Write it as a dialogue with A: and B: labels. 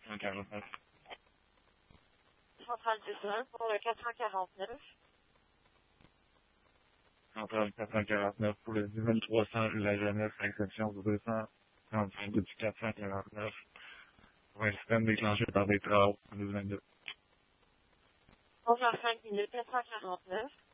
A: 449.
B: Centrale du Sol pour le 449.
A: Centrale 449 pour le 10300 La Jeunesse, à exception du 235 du 449. Pour un système déclenché par des travaux en 2022.
B: 11h05 449.